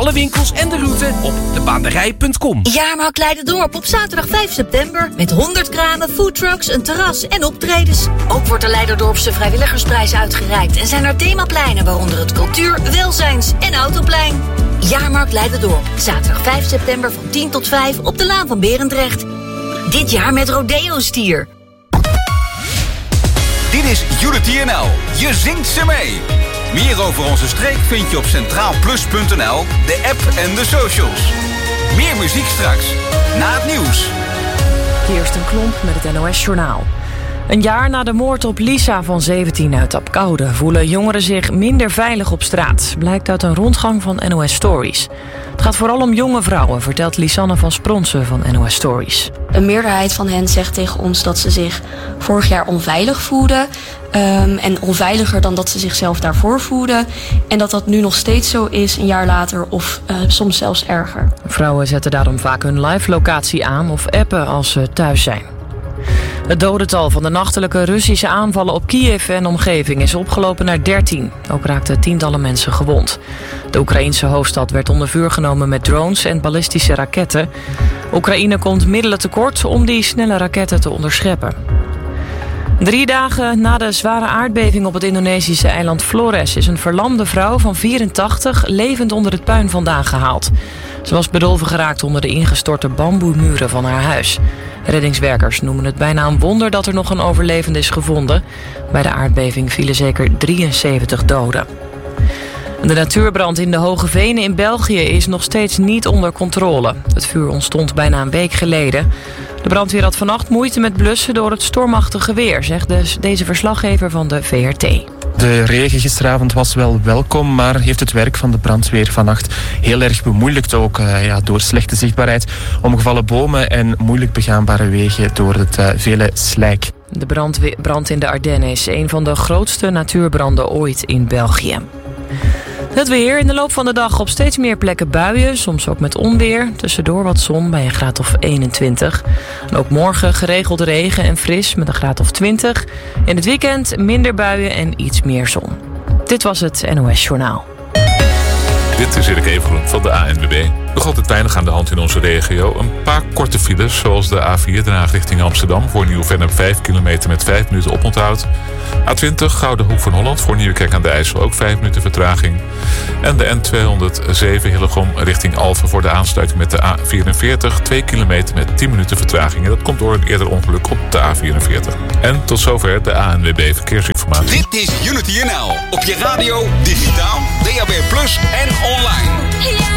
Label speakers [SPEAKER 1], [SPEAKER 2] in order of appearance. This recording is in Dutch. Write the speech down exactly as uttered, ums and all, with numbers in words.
[SPEAKER 1] alle winkels en de route op de baanderij punt com.
[SPEAKER 2] Jaarmarkt Leiderdorp op zaterdag vijf september. Met honderd kramen, foodtrucks, een terras en optredens. Ook wordt de Leiderdorpse vrijwilligersprijs uitgereikt. En zijn er themapleinen, waaronder het Cultuur, Welzijns en Autoplein. Jaarmarkt Leiderdorp. Zaterdag vijf september van tien tot vijf op de Laan van Berendrecht. Dit jaar met Rodeo-stier.
[SPEAKER 3] Dit is Unity N L. Je zingt ze mee. Meer over onze streek vind je op centraalplus punt n l, de app en de socials. Meer muziek straks, na het nieuws.
[SPEAKER 4] Kirsten Klomp met het N O S-journaal. Een jaar na de moord op Lisa van zeventien uit Apkoude voelen jongeren zich minder veilig op straat. Blijkt uit een rondgang van N O S Stories. Het gaat vooral om jonge vrouwen, vertelt Lisanne van Spronsen van N O S Stories.
[SPEAKER 5] Een meerderheid van hen zegt tegen ons dat ze zich vorig jaar onveilig voelden. Um, en onveiliger dan dat ze zichzelf daarvoor voelden. En dat dat nu nog steeds zo is, een jaar later of uh, soms zelfs erger.
[SPEAKER 4] Vrouwen zetten daarom vaak hun live-locatie aan of appen als ze thuis zijn. Het dodental van de nachtelijke Russische aanvallen op Kiev en omgeving is opgelopen naar dertien. Ook raakten tientallen mensen gewond. De Oekraïense hoofdstad werd onder vuur genomen met drones en ballistische raketten. Oekraïne komt middelen tekort om die snelle raketten te onderscheppen. Drie dagen na de zware aardbeving op het Indonesische eiland Flores is een verlamde vrouw van vierentachtig levend onder het puin vandaan gehaald. Ze was bedolven geraakt onder de ingestorte bamboemuren van haar huis. Reddingswerkers noemen het bijna een wonder dat er nog een overlevende is gevonden. Bij de aardbeving vielen zeker drieënzeventig doden. De natuurbrand in de Hoge Venen in België is nog steeds niet onder controle. Het vuur ontstond bijna een week geleden. De brandweer had vannacht moeite met blussen door het stormachtige weer, zegt dus deze verslaggever van de V R T.
[SPEAKER 6] De regen gisteravond was wel welkom, maar heeft het werk van de brandweer vannacht heel erg bemoeilijkt. Ook uh, ja, door slechte zichtbaarheid, omgevallen bomen en moeilijk begaanbare wegen door het uh, vele slijk.
[SPEAKER 4] De brandwe- brand in de Ardennen is een van de grootste natuurbranden ooit in België. Het weer in de loop van de dag op steeds meer plekken buien, soms ook met onweer. Tussendoor wat zon bij een graad of eenentwintig. En ook morgen geregeld regen en fris met een graad of twintig. In het weekend minder buien en iets meer zon. Dit was het N O S-journaal.
[SPEAKER 7] Dit is Erik Evengroen van de A N W B. Nog altijd weinig aan de hand in onze regio. Een paar korte files, zoals de A vier Den Haag richting Amsterdam... voor Nieuw-Vennep vijf kilometer met vijf minuten oponthoud. A twintig Gouden Hoek van Holland voor Nieuwekerk aan de IJssel ook vijf minuten vertraging. En de N tweehonderdzeven Hillegom richting Alphen voor de aansluiting met de A vierenveertig... twee kilometer met tien minuten vertraging. En dat komt door een eerder ongeluk op de A vierenveertig. En tot zover de A N W B Verkeersinformatie.
[SPEAKER 3] Dit is Unity N L. Op je radio, digitaal, D A B plus en online.